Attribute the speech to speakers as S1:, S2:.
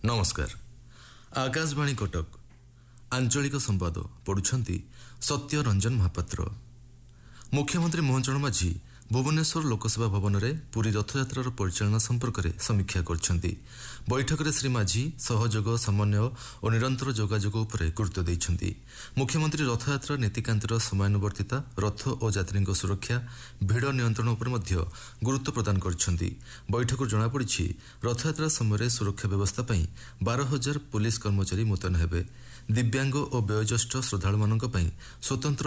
S1: नमस्कार। आकाशवाणी कटक आंचलिक संवाद पढ़ुछंती सत्य रंजन महापात्र। मुख्यमंत्री मोहन चरण माझी भुवनेश्वर लोकसभा भवन में पुरी रथयात्रार परिचालना संपर्क में समीक्षा करछंती। बैठक में श्री माझी सहयोग समन्वय और निरंतर जोगाजोग उपरे गुरुत्व दैछंती। मुख्यमंत्री रथयात्रा नीतिकांतिर समयानुवर्तिता, रथ और यात्री सुरक्षा, भिड़ नियंत्रण उपर मध्य गुरुत्व प्रदान करछंती। बैठक जनापड़ी रथयात्रा समय सुरक्षा व्यवस्था पई 12,000 पुलिस कर्मचारी मुतयन हेबे। दिव्यांग और वयोज्येष्ठ श्रद्धालु मानक पई स्वतंत्र